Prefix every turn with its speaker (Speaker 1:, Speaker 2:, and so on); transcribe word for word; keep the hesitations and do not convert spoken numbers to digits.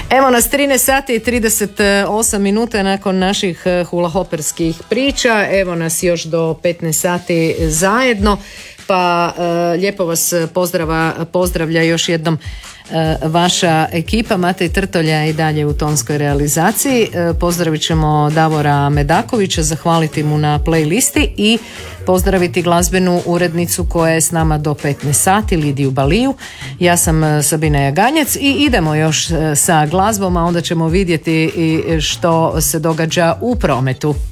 Speaker 1: Evo nas trinaest sati i trideset osam minuta nakon naših hulahoperskih priča. Evo nas još do petnaest sati zajedno. Pa e, lijepo vas pozdrava, pozdravlja još jednom e, vaša ekipa. Matej Trtolja i dalje u tonskoj realizaciji. E, pozdravit ćemo Davora Medakovića, zahvaliti mu na playlisti i pozdraviti glazbenu urednicu koja je s nama do petnaest sati, Lidiju Baliju. Ja sam Sabina Jaganjec i idemo još sa glazbom, a onda ćemo vidjeti i što se događa u prometu.